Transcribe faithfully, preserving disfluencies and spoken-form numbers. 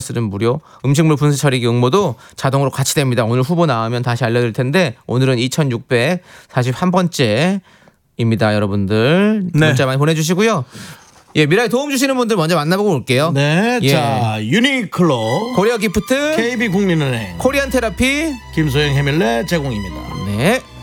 쓰는 무료 음식물 분수 처리기 응모도 자동으로 같이 됩니다. 오늘 후보 나오면 다시 알려드릴 텐데 오늘은 이천육백사십일 번째입니다. 여러분들 네. 문자 많이 보내주시고요. 예, 미라에 도움 주시는 분들 먼저 만나보고 올게요. 네, 예. 자 유니클로, 코리아 기프트, 케이비국민은행, 코리안 테라피, 김소영 해밀레 제공입니다. 네.